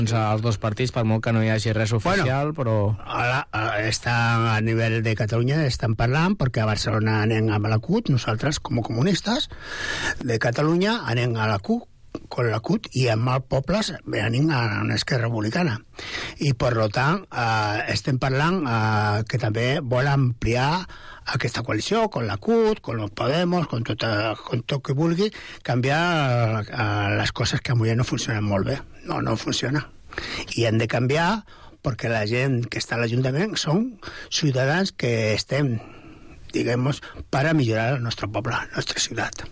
Els dos partits, per molt que no hi hagi res oficial, però... Està a nivell de Catalunya, estan parlant, perquè a Barcelona anem amb la CUT, nosaltres, com a comunistes de Catalunya, anem a la CUT, con la CUT, i amb els pobles anem a una Esquerra Republicana. I, per tant, estem parlant que també vol ampliar aquesta coalició, con la CUT, con los Podemos, con tot que vulgui, canviar les coses que avui no funcionen molt bé. No funciona. I hem de canviar perquè la gent que està a l'Ajuntament són ciutadans que estem, diguem-nos, per a millorar el nostre poble, la nostra ciutat.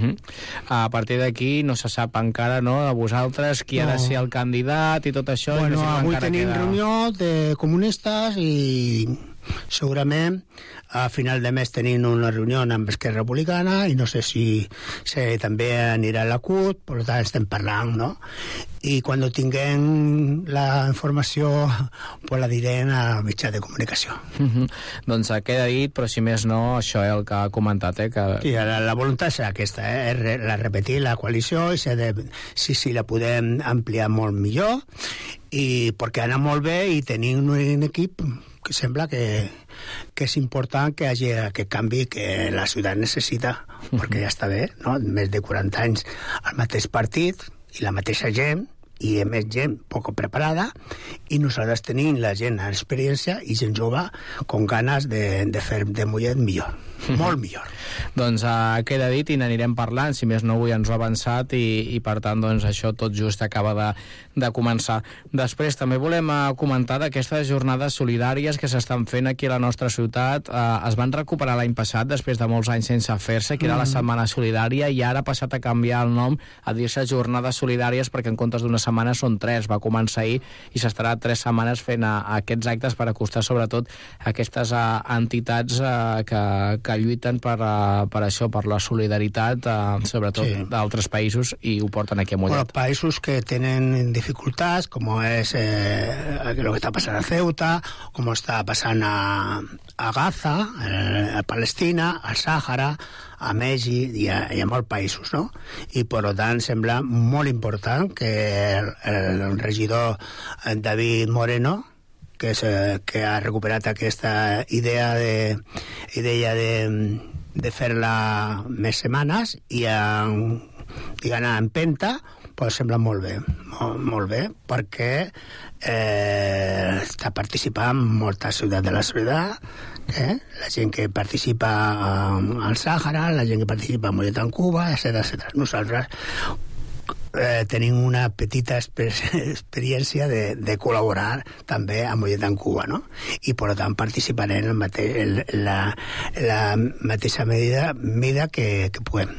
A partir d'aquí no se sap encara, no?, de vosaltres qui ha de ser el candidat i tot això. Bueno, avui tenim reunió de comunistes i segurament a final de mes tenim una reunió amb Esquerra Republicana i no sé si també anirà a la CUT, per tant estem parlant, no? I quan tinguem la informació pues la direm a mitjà de comunicació. Doncs queda dit, però si més no, això és el que ha comentat, que... Sí, la voluntat és aquesta, repetir la coalició i si la podem ampliar molt millor, i perquè anar molt bé i tenir un equip que sembla que és important que hi hagi aquest canvi que la ciutat necessita, perquè ja està bé, no? Més de 40 anys al mateix partit i la mateixa gent, i més gent poc preparada, i nosaltres tenim la gent amb experiència i gent jove con ganes de fer de Mollet millor, molt millor. Doncs queda dit i n'anirem parlant, si més no avui ens ho ha avançat i per tant doncs això tot just acaba de començar. Després també volem comentar d'aquestes jornades solidàries que s'estan fent aquí a la nostra ciutat. Es van recuperar l'any passat després de molts anys sense fer-se, que era la Setmana Solidària, i ara ha passat a canviar el nom a dir-se Jornades Solidàries perquè en comptes d'una setmana són 3, va començar ahir i s'estarà 3 setmanes fent aquests actes per acostar sobretot aquestes entitats que lluiten per això, per la solidaritat, sobretot d'altres països, i ho porten aquí a Mollet. Bueno, països que tenen dificultats, com és lo que està passant a Ceuta, com està passant a Gaza, a Palestina, al Sàhara, a Mèxic i a molts països, no? I per tant sembla molt important que el regidor David Moreno, que ha recuperat aquesta idea de fer-la més setmanes i anar en empenta, pues sembla molt bé, perquè està participant molta ciutat de la ciutat, la gent que participa al Sàhara, la gent que participa a Mollet en Cuba, etc. Nosaltres tenim una petita experiència de col·laborar també a Mollet en Cuba, no? I per tant participarem en la mateixa mida que puguem.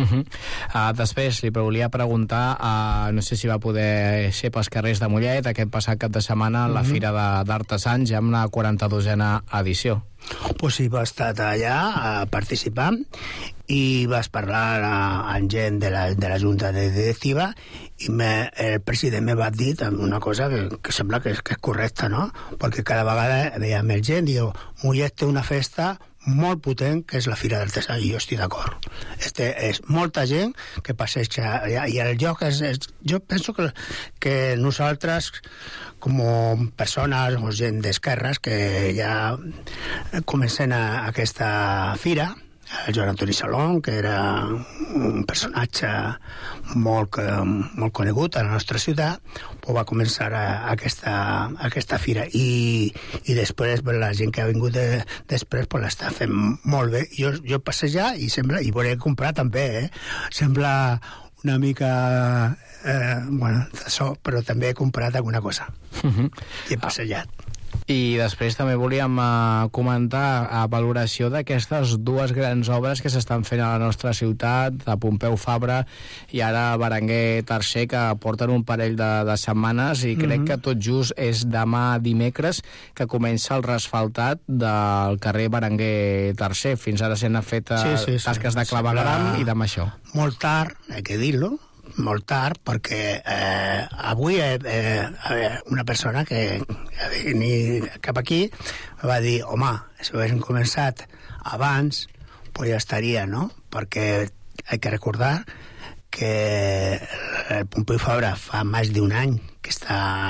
Després li volia preguntar, no sé si va poder ser pels carrers de Mollet aquest passat cap de setmana a la Fira d'Artesans, ja amb la 42a edició. Pues sí, va estar allà participant i vas parlar amb gent de la Junta Directiva i el president me va dir una cosa que sembla que és correcta, no? Perquè cada vegada veia més gent, diu, Mollet té una festa molt potent, que és la Fira d'Artesans, i jo estic d'acord. És molta gent que passeja, i el lloc jo penso que nosaltres, com a persones o gent d'esquerres que ja comencen a aquesta fira, el Joan Antoni Salón, que era un personatge molt conegut a la nostra ciutat, va començar aquesta fira i després la gent que ha vingut després l'està fent molt bé. Jo passejar i volia comprar també, sembla una mica això, però també he comprat alguna cosa i he passejat. I després també volíem comentar valoració d'aquestes dues grans obres que s'estan fent a la nostra ciutat, a Pompeu Fabra i ara Berenguer III, que porten un parell de setmanes, i crec que tot just és demà dimecres que comença el resfaltat del carrer Berenguer III. Fins ara s'han fet tasques de clavegueram i demà això. Molt tard, hay que dir-lo, molt tard, perquè avui una persona que venia cap aquí va dir, home, si ho haguéssim començat abans, pues ja estaria, no? Perquè hay que recordar que el Pompeu Fabra fa més d'un any que està